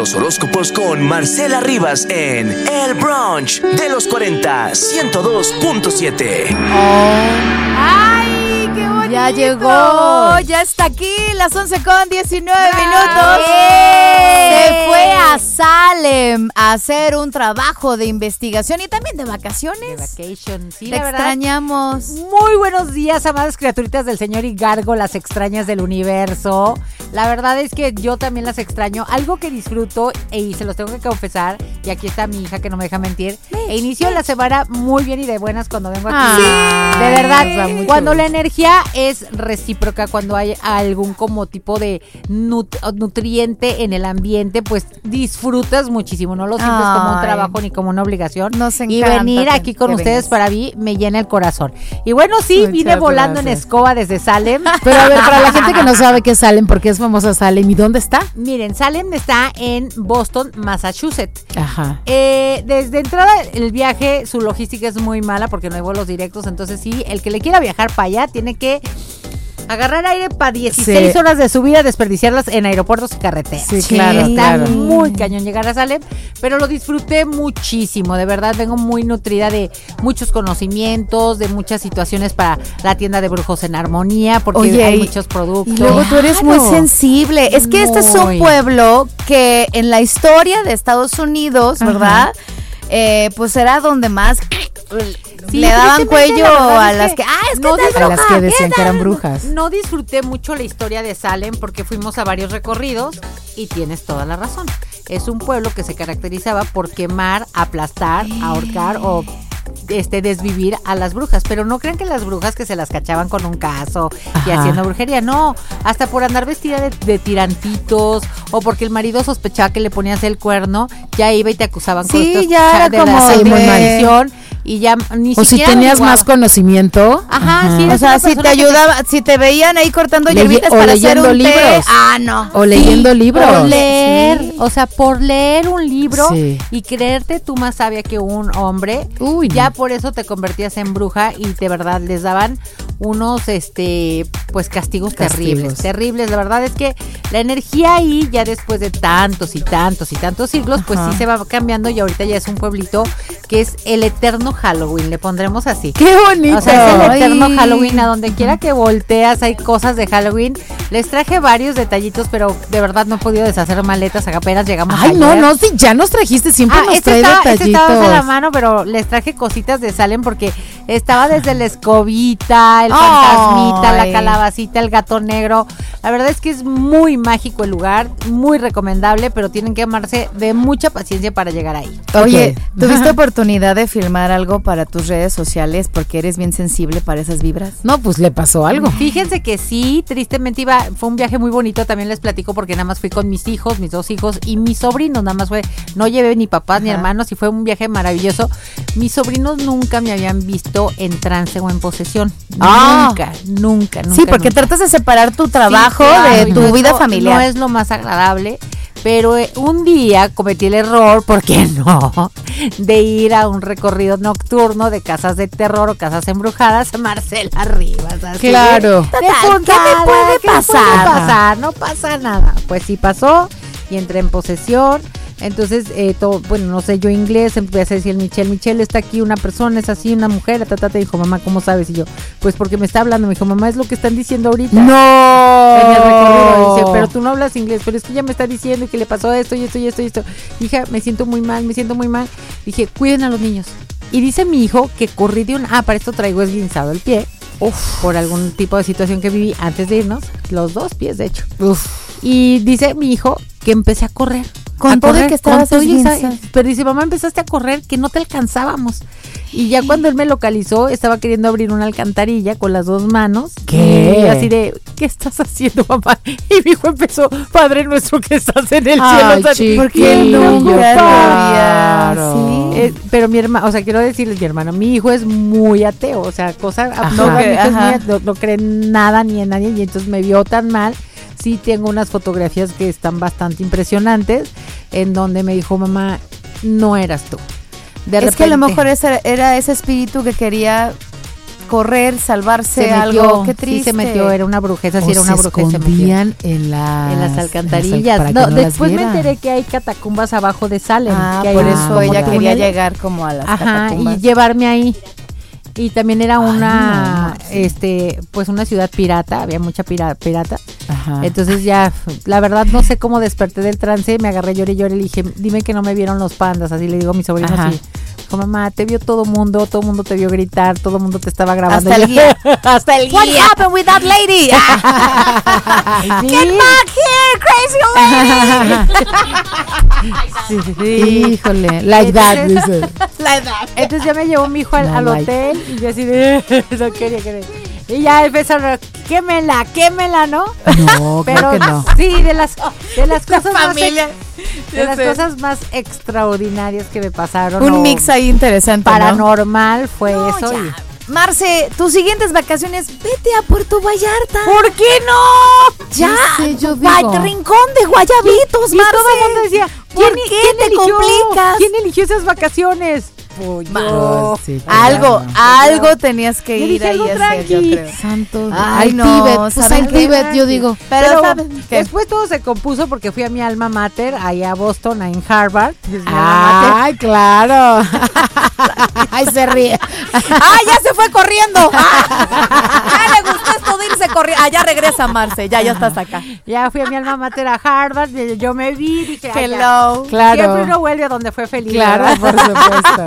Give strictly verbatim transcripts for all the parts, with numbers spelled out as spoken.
los horóscopos con Marcela Rivas en El Brunch de los cuarenta, ciento dos punto siete. Oh. ¡Ay, qué bonito! Ya llegó, ya está aquí, las once con diecinueve minutos. ¡Eh! Se fue a Salem a hacer un trabajo de investigación y también de vacaciones. De vacation, sí, Te la verdad. extrañamos. Muy buenos días, amadas criaturitas del señor Igargo, las extrañas del universo. La verdad es que yo también las extraño. Algo que disfruto, y se los tengo que confesar, y aquí está mi hija que no me deja mentir, e inicio la semana muy bien y de buenas cuando vengo aquí. Ah, de verdad, sí. cuando la energía es recíproca, cuando hay algún como tipo de nut- nutriente en el ambiente, pues disfrutas muchísimo, no lo sientes Ay. como un trabajo ni como una obligación. Nos y encanta venir que- aquí con que ustedes vengas. para mí me llena el corazón. Y bueno, sí, Muchas vine volando en gracias. escoba desde Salem. Pero a ver, para la gente que no sabe qué es Salem, ¿por qué es famosa Salem y dónde está? Miren, Salem está en Boston, Massachusetts. Ajá. Eh, desde entrada el viaje, su logística es muy mala porque no hay vuelos directos, entonces sí, el que le quiera viajar para allá tiene que agarrar aire para dieciséis Sí. horas de su vida, desperdiciarlas en aeropuertos y carreteras. Sí, Sí. claro, Está claro. muy cañón llegar a Salem, pero lo disfruté muchísimo, de verdad vengo muy nutrida de muchos conocimientos, de muchas situaciones para la tienda de brujos en armonía, porque Oye, hay y- muchos productos. Y luego tú eres muy Claro. sensible. Es que este es un Muy. pueblo que en la historia de Estados Unidos, ¿verdad? Eh, pues era donde más Sí, le daban tristemente, cuello la verdad a es las que que, ah, es que no estás dis- A las loca, que decían ¿qué que eran tal?" brujas. No disfruté mucho la historia de Salem porque fuimos a varios recorridos y tienes toda la razón. Es un pueblo que se caracterizaba por quemar, aplastar, ahorcar o este desvivir a las brujas, pero no crean que las brujas que se las cachaban con un caso y Ajá. haciendo brujería, no, hasta por andar vestida de, de tirantitos o porque el marido sospechaba que le ponías el cuerno, ya iba y te acusaban con Sí, estos ya era de como la de- maldición y ya ni O si siquiera tenías averiguaban. más conocimiento. Ajá, sí, O eres sea, una si persona te que te- ayudaba, si te veían ahí cortando Leye- hierbitas o para hacer leyendo un té, libros. ah, no. O leyendo libros. Por leer, Sí. o sea, por leer un libro Sí. y creerte tú más sabia que un hombre, Uy, ya no. por eso te convertías en bruja y de verdad les daban unos, este, pues castigos, Castigos. terribles, terribles. La verdad es que la energía ahí ya después de tantos y tantos y tantos siglos, pues Ajá. sí se va cambiando y ahorita ya es un pueblito que es el eterno Halloween, le pondremos así. ¡Qué bonito! O sea, es el eterno Ay. Halloween, a donde quiera que volteas hay cosas de Halloween. Les traje varios detallitos, pero de verdad no he podido deshacer maletas, apenas llegamos Ay, ayer. no, no, sí, ya nos trajiste, siempre Ah, nos este trae estaba, este detallitos. estaba a la mano, pero les traje cositas de Salem porque estaba desde la escobita, el Ay. fantasmita, la calabacita, el gato negro. La verdad es que es muy mágico el lugar, muy recomendable, pero tienen que amarse de mucha paciencia para llegar ahí. Oye, Ok. ¿tuviste oportunidad de filmar algo para tus redes sociales porque eres bien sensible para esas vibras? No, pues le pasó algo. Fíjense que sí, tristemente iba, fue un viaje muy bonito, también les platico porque nada más fui con mis hijos, mis dos hijos y mis sobrinos, nada más fue, no llevé ni papás ni Ajá. hermanos y fue un viaje maravilloso. Mis sobrinos nunca me habían visto en trance o en posesión, Ah. nunca, nunca, nunca. Sí, porque nunca. tratas de separar tu trabajo Sí, claro, de y tu no es vida lo- familiar. No es lo más agradable, pero eh, un día cometí el error, ¿por qué no?, de ir a un recorrido nocturno de casas de terror o casas embrujadas a Marcela Rivas. así Claro. de- Total, de ¿qué me puntada, puede ¿qué me pasar? puede pasar? No pasa nada. Pues sí pasó y entré en posesión. Entonces, eh, todo, bueno, no sé yo inglés, empecé a decir Michelle, Michelle está aquí, una persona, es así, una mujer, tata, te dijo, mamá, ¿cómo sabes? Y yo, pues porque me está hablando, me dijo, mamá, es lo que están diciendo ahorita. ¡No! En el recorrido, dice, pero tú no hablas inglés, pero es que ella me está diciendo que le pasó esto y esto y esto y esto. Hija, me siento muy mal, me siento muy mal. Dije, cuiden a los niños. Y dice mi hijo que corrí de un, ah, para esto traigo esguinzado el pie. Uf, por algún tipo de situación que viví antes de irnos, los dos pies de hecho. Uf. Y dice mi hijo que empecé a correr. Con a todo y correr, que estabas con todo y esa- esguinzada. Pero dice, mamá, empezaste a correr que no te alcanzábamos. Y ya cuando él me localizó, estaba queriendo abrir una alcantarilla con las dos manos. ¿Qué? Y así de, ¿qué estás haciendo, mamá? Y mi hijo empezó, Padre nuestro que estás en el Ay, cielo. chiquillo, ¿Por qué no, papá? claro. Sí. Eh, pero mi hermano, o sea, quiero decirles, mi hermano, mi hijo es muy ateo, o sea, cosa Ajá. absurda, mi hijo es muy Ajá. ateo, no cree en nada ni en nadie, y entonces me vio tan mal. Sí tengo unas fotografías que están bastante impresionantes, en donde me dijo, mamá, no eras tú. De es que a lo repente- mejor ese, era ese espíritu que quería correr, salvarse, Se metió, algo, qué triste. sí se metió, era una bruja, esa sí O era una se bruja y se metió. escondían en las, En las alcantarillas. para que No, no las después me vieran. enteré que hay catacumbas abajo de Salem. Ah, que hay por unos eso como ella quería túneles. llegar como a las Ajá, catacumbas. y llevarme ahí. Y también era una, no, sí. este, pues una ciudad pirata, había mucha pira- pirata. Ajá. Entonces ya, la verdad no sé cómo desperté del trance, me agarré, lloré, lloré, le dije, dime que no me vieron los pandas, así le digo a mi sobrino Ajá. así. Dijo, mamá, te vio todo mundo, todo mundo te vio gritar, todo mundo te estaba grabando. Hasta el Y yo, guía. Hasta el What guía. happened with that lady? Sí. Get back here, crazy lady. Sí, sí. Híjole, like that, Entonces- dice. Like that. Entonces ya me llevó mi hijo al, No, al like. hotel y yo así de, no quería querer. Y ya empezaron, quémela, quémela, ¿no? No, claro que no. sí, de las, de las cosas más familia. ex- de Ya las sé. cosas más extraordinarias que me pasaron. Un o mix ahí interesante, ¿no? paranormal fue No, eso. ya. y- Marce, tus siguientes vacaciones, vete a Puerto Vallarta. ¿Por qué no? Ya, Sí, yo Gua- digo. Rincón de Guayabitos, Y Marce. todo el mundo decía, ¿por ¿quién, qué quién te eligió? complicas? ¿Quién eligió esas vacaciones? Pues Ma- yo. Sí, Algo, claro. algo tenías que Yo ir dije ahí algo a hacer, yo tranqui. creo. Santo. Ay, al no, Tíbet, pues ¿saben al qué? Tíbet, yo digo. Pero, Pero ¿saben qué? después todo se compuso porque fui a mi alma mater, allá a Boston, a en Harvard. que es mi alma mater. Ay, claro. Ay, se ríe. ¡Ah, ya se fue corriendo! ¡Ah, le gustó esto de irse corriendo! Ah, ya regresa, Marce, ya, ya estás acá. Ya fui a mi alma mater a Harvard, y yo me vi, dije, ay, ya. Hello. Claro. Siempre uno vuelve a donde fue feliz. Claro, ¿verdad? por supuesto.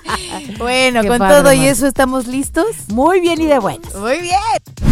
Bueno, Qué con padre, todo y Marce. eso, ¿estamos listos? Muy bien y de buenas. Muy bien.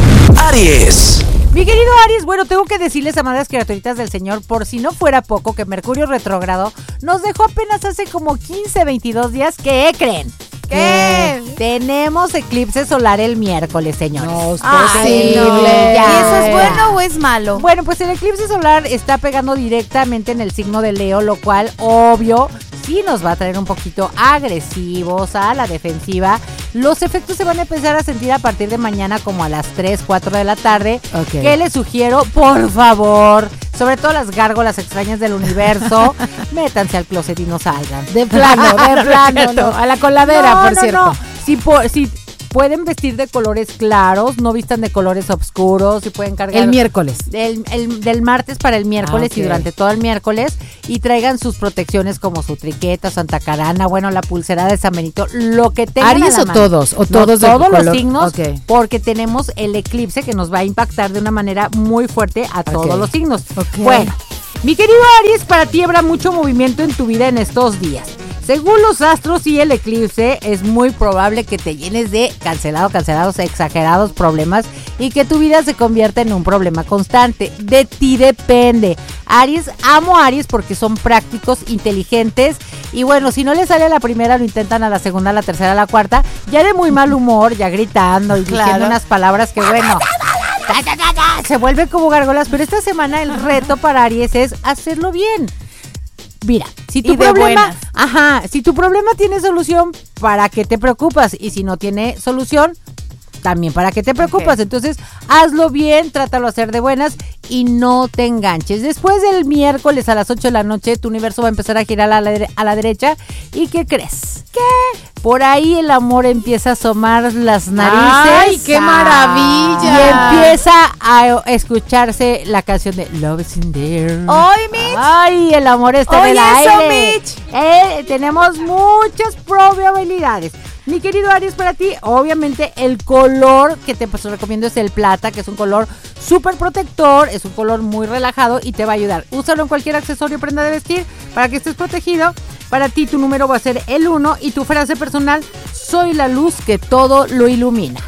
Aries. Mi querido Aries, bueno, tengo que decirles, amadas criaturitas del Señor, por si no fuera poco, que Mercurio retrógrado nos dejó apenas hace como quince, veintidós días. ¿Qué creen? ¿Qué? Tenemos eclipse solar el miércoles, señores. No, es Ay, no. posible. ¿Y eso es Ya. bueno o es malo? Bueno, pues el eclipse solar está pegando directamente en el signo de Leo, lo cual, obvio, sí nos va a traer un poquito agresivos, a la defensiva. Los efectos se van a empezar a sentir a partir de mañana como a las tres, cuatro de la tarde. Ok. ¿Qué les sugiero? Por favor, sobre todo las gárgolas extrañas del universo, métanse al closet y no salgan. De plano, de plano, no. A la coladera, No, por no, cierto. no. Si, po- si pueden vestir de colores claros, no vistan de colores oscuros, si pueden cargar El miércoles. del, el- del martes para el miércoles Ah, ok. y durante todo el miércoles, y traigan sus protecciones como su triqueta, Santa Carana, bueno, la pulsera de San Benito, lo que tengan ¿Aries a la o mano. todos? ¿O No, todos de todos los color? signos, Ok. porque tenemos el eclipse que nos va a impactar de una manera muy fuerte a todos Ok. los signos. Ok. Bueno, mi querido Aries, para ti habrá mucho movimiento en tu vida en estos días. Según los astros y el eclipse, es muy probable que te llenes de cancelados, cancelados, exagerados problemas y que tu vida se convierta en un problema constante. De ti depende. Aries, amo a Aries porque son prácticos, inteligentes y bueno, si no les sale a la primera, lo intentan a la segunda, a la tercera, a la cuarta, ya de muy mal humor, ya gritando y diciendo Claro. unas palabras que bueno... ta, ta, ta, ta, se vuelve como gárgolas, pero esta semana el reto para Aries es hacerlo bien. Mira, si tu Y de problema, buenas. ajá, si tu problema tiene solución, ¿para qué te preocupas? Y si no tiene solución, también para qué te preocupas. Ok. Entonces, hazlo bien, trátalo de hacer de buenas y no te enganches. Después del miércoles a las ocho de la noche, tu universo va a empezar a girar a la, dere- a la derecha. ¿Y qué crees? ¿Qué? Por ahí el amor empieza a asomar las narices. ¡Ay, qué maravilla! Y empieza a escucharse la canción de Love is in there. ¡Ay, Mitch! Ay, el amor está en el Oye, eso, aire. Mitch. Eh, tenemos muchas probabilidades. Mi querido Aries, para ti, obviamente el color que te pues, recomiendo es el plata, que es un color súper protector, es un color muy relajado y te va a ayudar. Úsalo en cualquier accesorio o prenda de vestir para que estés protegido. Para ti tu número va a ser el uno y tu frase personal, soy la luz que todo lo ilumina.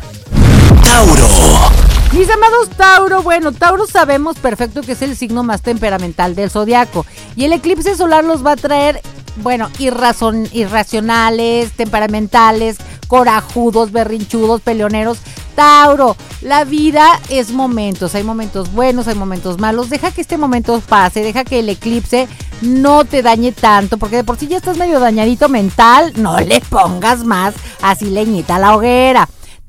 Tauro. Mis amados Tauro, bueno, Tauro sabemos perfecto que es el signo más temperamental del zodiaco y el eclipse solar los va a traer, bueno, irrazon, irracionales, temperamentales, corajudos, berrinchudos, peleoneros. Tauro, la vida es momentos, hay momentos buenos, hay momentos malos, deja que este momento pase, deja que el eclipse no te dañe tanto, porque de por sí ya estás medio dañadito mental, no le pongas más así leñita a la hoguera.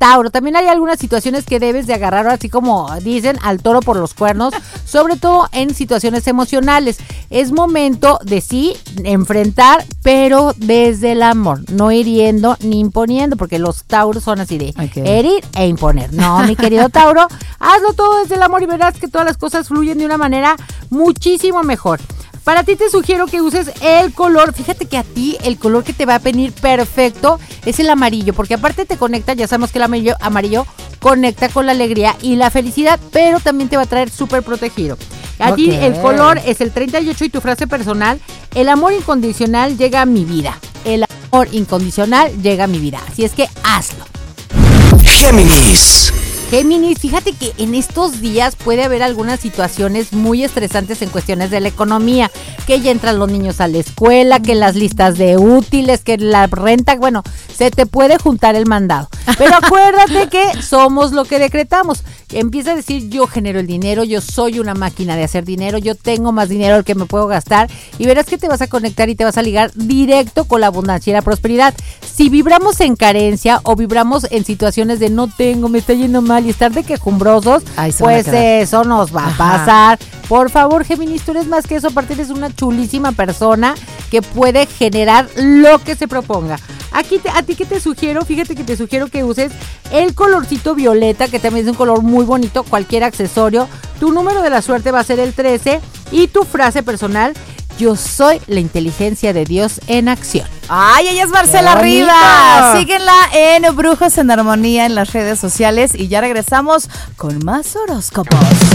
Tauro, también hay algunas situaciones que debes de agarrar, así como dicen, al toro por los cuernos, sobre todo en situaciones emocionales. Es momento de sí enfrentar, pero desde el amor, no hiriendo ni imponiendo, porque los Tauros son así de okay. herir e imponer. No, mi querido Tauro, hazlo todo desde el amor y verás que todas las cosas fluyen de una manera muchísimo mejor. Para ti te sugiero que uses el color, fíjate que a ti el color que te va a venir perfecto es el amarillo, porque aparte te conecta, ya sabemos que el amarillo, amarillo conecta con la alegría y la felicidad, pero también te va a traer súper protegido. A okay. ti el color es el treinta y ocho y tu frase personal, el amor incondicional llega a mi vida. El amor incondicional llega a mi vida, así es que hazlo. Géminis. Géminis, fíjate que en estos días puede haber algunas situaciones muy estresantes en cuestiones de la economía, que ya entran los niños a la escuela, que las listas de útiles, que la renta, bueno, se te puede juntar el mandado. Pero acuérdate que somos lo que decretamos. Empieza a decir, yo genero el dinero, yo soy una máquina de hacer dinero, yo tengo más dinero del que me puedo gastar, y verás que te vas a conectar y te vas a ligar directo con la abundancia y la prosperidad. Si vibramos en carencia o vibramos en situaciones de no tengo, me está yendo mal y estar de quejumbrosos, Ay, pues eso nos va Ajá. a pasar. Por favor, Géminis, tú eres más que eso, aparte eres una chulísima persona que puede generar lo que se proponga. Aquí te, a ti que te sugiero, fíjate que te sugiero que uses el colorcito violeta, que también es un color muy bonito, cualquier accesorio. Tu número de la suerte va a ser el trece y tu frase personal, yo soy la inteligencia de Dios en acción. Ay, ella es Marcela Rivas. Síguenla en Brujos en Armonía en las redes sociales y ya regresamos con más horóscopos.